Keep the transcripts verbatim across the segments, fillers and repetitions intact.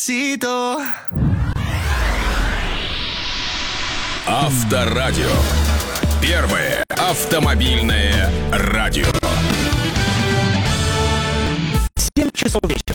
Авторадио. Первое автомобильное радио. семь часов вечера.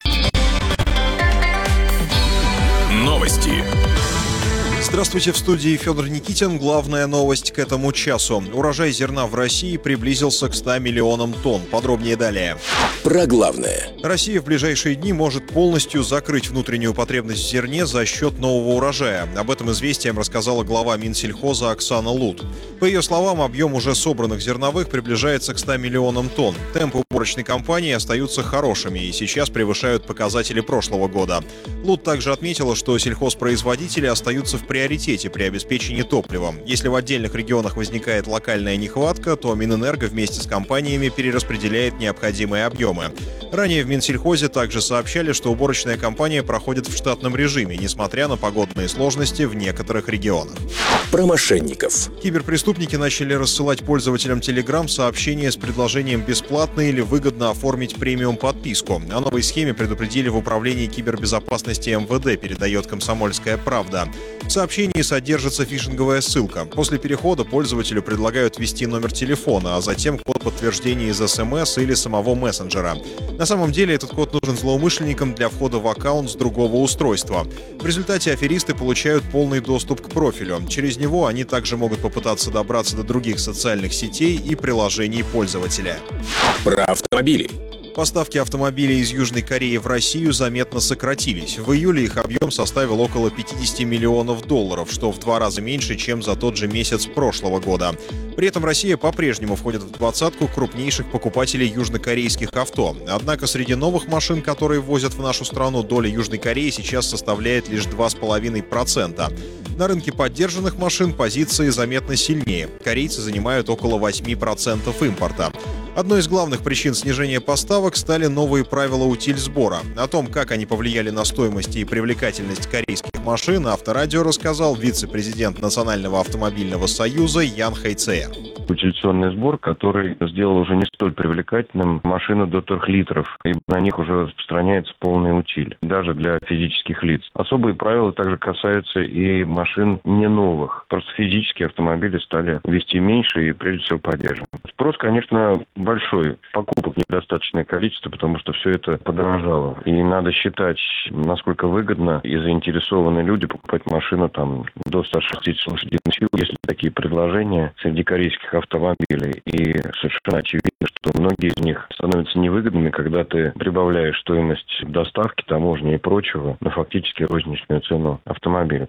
Новости. Здравствуйте, в студии Федор Никитин. Главная новость к этому часу. Урожай зерна в России приблизился к ста миллионам тонн. Подробнее далее. Про главное. Россия в ближайшие дни может полностью закрыть внутреннюю потребность в зерне за счет нового урожая. Об этом «Известиям» рассказала глава Минсельхоза Оксана Лут. По ее словам, объем уже собранных зерновых приближается к ста миллионам тонн. Темпы уборочной кампании остаются хорошими и сейчас превышают показатели прошлого года. Лут также отметила, что сельхозпроизводители остаются в приоритете при обеспечении топливом. Если в отдельных регионах возникает локальная нехватка, то Минэнерго вместе с компаниями перераспределяет необходимые объемы. Ранее в Минсельхозе также сообщали, что уборочная кампания проходит в штатном режиме, несмотря на погодные сложности в некоторых регионах. Про мошенников. Киберпреступники начали рассылать пользователям Telegram сообщения с предложением бесплатно или выгодно оформить премиум-подписку. О новой схеме предупредили в Управлении кибербезопасности эм вэ дэ, передает «Комсомольская правда». В сообщении содержится фишинговая ссылка. После перехода пользователю предлагают ввести номер телефона, а затем код подтверждения из эс эм эс или самого мессенджера. На самом деле этот код нужен злоумышленникам для входа в аккаунт с другого устройства. В результате аферисты получают полный доступ к профилю. Через него они также могут попытаться добраться до других социальных сетей и приложений пользователя. Про автомобили. Поставки автомобилей из Южной Кореи в Россию заметно сократились. В июле их объем составил около пятьдесят миллионов долларов, что в два раза меньше, чем за тот же месяц прошлого года. При этом Россия по-прежнему входит в двадцатку крупнейших покупателей южнокорейских авто. Однако среди новых машин, которые ввозят в нашу страну, доля Южной Кореи сейчас составляет лишь два с половиной процента. На рынке поддержанных машин позиции заметно сильнее. Корейцы занимают около восемь процентов импорта. Одной из главных причин снижения поставок стали новые правила утильсбора. О том, как они повлияли на стоимость и привлекательность корейских машин, Авторадио рассказал вице-президент Национального автомобильного союза Ян Хайцеер. Утилизационный сбор, который сделал уже не столь привлекательным машины до трёх литров, и на них уже распространяется полный утиль, даже для физических лиц. Особые правила также касаются и машин не новых. Просто физические автомобили стали вести меньше и, прежде всего, поддерживать. Спрос, конечно, большой. Покупок недостаточное количество, потому что все это подорожало. И надо считать, насколько выгодно и заинтересованы люди покупать машину там до ста шестидесяти лошадиных сил, если такие предложения среди корейских автомобилей. И совершенно очевидно, что многие из них становятся невыгодными, когда ты прибавляешь стоимость доставки, таможни и прочего на фактически розничную цену автомобиля.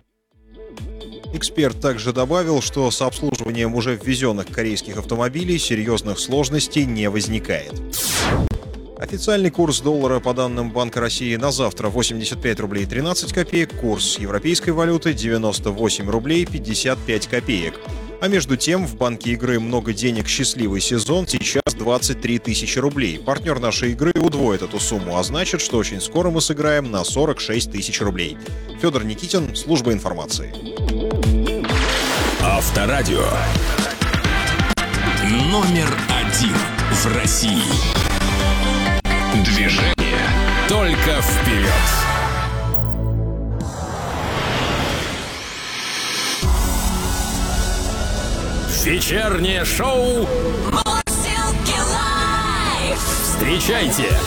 Эксперт также добавил, что с обслуживанием уже ввезенных корейских автомобилей серьезных сложностей не возникает. Официальный курс доллара по данным Банка России на завтра восемьдесят пять рублей тринадцать копеек, курс европейской валюты девяносто восемь рублей пятьдесят пять копеек. А между тем, в банке игры «Много денег. Счастливый сезон» сейчас двадцать три тысячи рублей. Партнер нашей игры удвоит эту сумму, а значит, что очень скоро мы сыграем на сорок шесть тысяч рублей. Федор Никитин, служба информации. Авторадио. Номер один в России. Движение только вперед. Вечернее шоу «Встречайте